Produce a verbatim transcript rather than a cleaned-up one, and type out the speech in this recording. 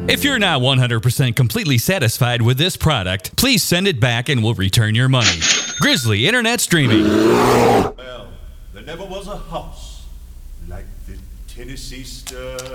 If you're not one hundred percent completely satisfied with this product, please send it back and we'll return your money. Grizzly Internet Streaming. Well, there never was a house like the Tennessee Star.